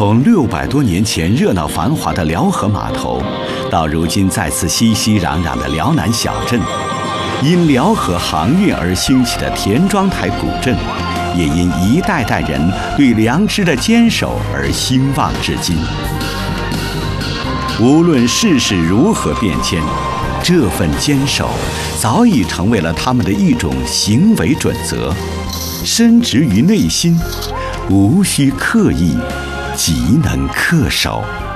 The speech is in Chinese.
从600多年前热闹繁华的辽河码头，到如今再次熙熙攘攘的辽南小镇，因辽河航运而兴起的田庄台古镇，也因一代代人对良知的坚守而兴旺至今。无论世事如何变迁，这份坚守早已成为了他们的一种行为准则，深植于内心，无需刻意，即能恪守。